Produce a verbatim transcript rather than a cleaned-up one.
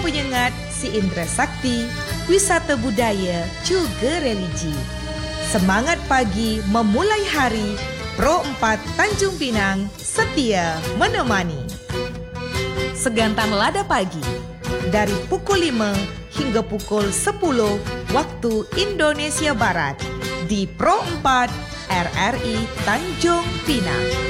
penyengat si Indra Sakti, wisata budaya juga religi. Semangat pagi memulai hari, Pro empat Tanjung Pinang setia menemani. Segantan Lada Pagi dari pukul lima hingga pukul sepuluh waktu Indonesia Barat di Pro empat R R I Tanjung Pinang.